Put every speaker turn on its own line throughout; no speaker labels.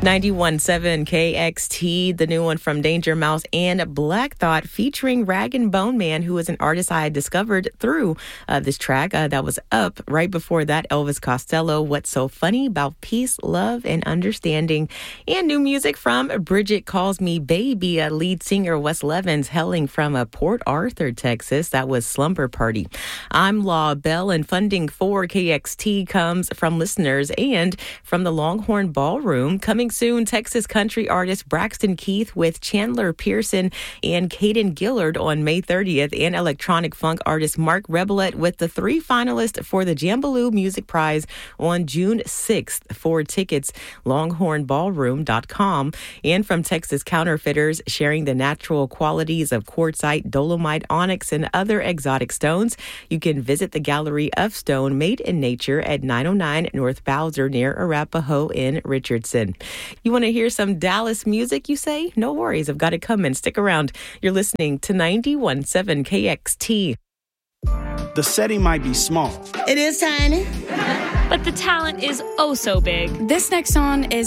91.7 KXT, the new one from Danger Mouse and Black Thought, featuring Rag and Bone Man, who is an artist I had discovered through this track that was up. Right before that, Elvis Costello, What's So Funny About Peace, Love, and Understanding. And new music from Bridget Calls Me Baby, lead singer Wes Levens, hailing from Port Arthur, Texas. That was Slumber Party. I'm Law Bell, and funding for KXT comes from listeners and from the Longhorn Ballroom. Coming soon, Texas country artist Braxton Keith with Chandler Pearson and Caden Gillard on May 30th, and electronic funk artist Mark Rebelette with the 3 finalists for the Jambaloo Music Prize on June 6th. For tickets, longhornballroom.com. And from Texas Counterfeiters, sharing the natural qualities of quartzite, dolomite, onyx, and other exotic stones, you can visit the Gallery of Stone Made in Nature at 909 North Bowser near Arapahoe in Richardson. You want to hear some Dallas music, you say? No worries, I've got it coming. Stick around. You're listening to 91.7 KXT.
The setting might be small.
It is tiny.
But the talent is oh so big.
This next song is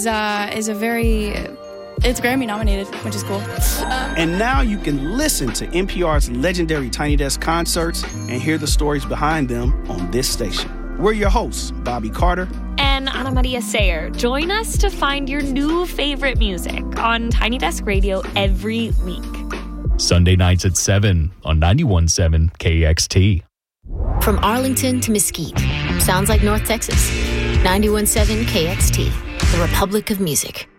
it's Grammy nominated, which is cool.
And now you can listen to NPR's legendary Tiny Desk concerts and hear the stories behind them on this station. We're your hosts, Bobby Carter
and Ana Maria Sayer. Join us to find your new favorite music on Tiny Desk Radio every week.
Sunday nights at 7 on 91.7 KXT.
From Arlington to Mesquite, sounds like North Texas. 91.7 KXT, the Republic of Music.